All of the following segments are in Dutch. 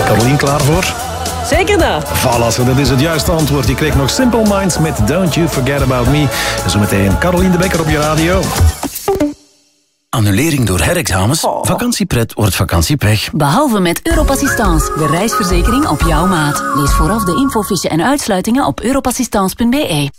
Caroline, klaar voor? Zeker dat. Voilà, dat is het juiste antwoord. Je kreeg nog Simple Minds met Don't You Forget About Me. En zometeen Caroline de Bekker op je radio. Annulering door herexamens? Vakantiepret wordt vakantiepech. Behalve met Europassistance, de reisverzekering op jouw maat. Lees vooraf de infofiche en uitsluitingen op europassistance.be.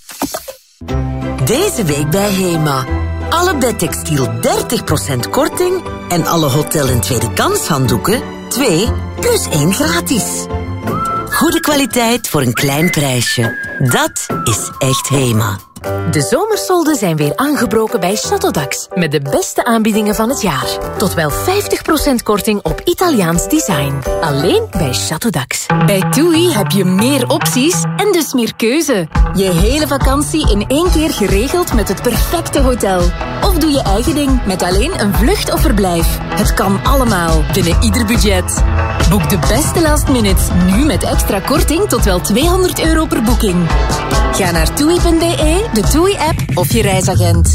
Deze week bij HEMA. Alle bedtextiel 30% korting en alle hotel- en tweede kans handdoeken 2 plus 1 gratis. Goede kwaliteit voor een klein prijsje. Dat is echt HEMA. De zomersolden zijn weer aangebroken bij Chateau d'Ax. Met de beste aanbiedingen van het jaar. Tot wel 50% korting op Italiaans design. Alleen bij Chateau d'Ax. Bij TUI heb je meer opties en dus meer keuze. Je hele vakantie in 1 keer geregeld met het perfecte hotel. Of doe je eigen ding met alleen een vlucht of verblijf. Het kan allemaal binnen ieder budget. Boek de beste last minutes nu met extra korting tot wel €200 per boeking. Ga naar TUI.be, de TUI-app of je reisagent.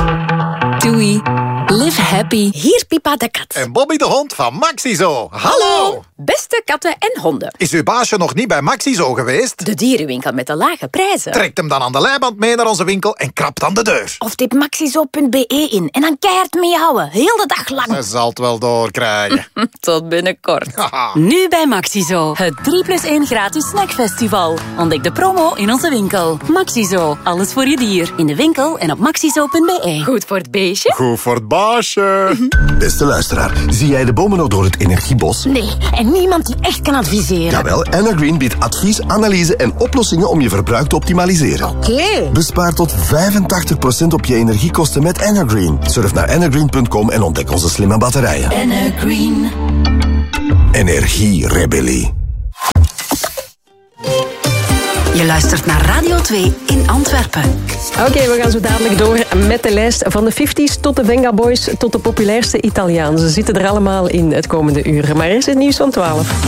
TUI. Live happy. Hier Pipa de kat. En Bobby de hond van Maxizo. Hallo! Beste katten en honden. Is uw baasje nog niet bij Maxizo geweest? De dierenwinkel met de lage prijzen. Trekt hem dan aan de leiband mee naar onze winkel en krapt aan de deur. Of tip maxizo.be in en dan keihard meehouden. Heel de dag lang. Hij zal het wel doorkrijgen. Tot binnenkort. Nu bij Maxizo, het 3+1 gratis snackfestival. Ontdek de promo in onze winkel. Maxizo, alles voor je dier. In de winkel en op maxizo.be. Goed voor het beestje. Goed voor het baasje. Beste luisteraar, zie jij de bomen nog door het energiebos? Nee, en niemand die echt kan adviseren. Jawel, Energreen biedt advies, analyse en oplossingen om je verbruik te optimaliseren. Oké. Bespaar tot 85% op je energiekosten met Energreen. Surf naar energreen.com en ontdek onze slimme batterijen. Energreen. Energierebellie. Je luistert naar Radio 2 in Antwerpen. Oké, we gaan zo dadelijk door met de lijst van de 50s tot de Venga Boys tot de populairste Italianen. Ze zitten er allemaal in het komende uur. Maar er is het nieuws van 12.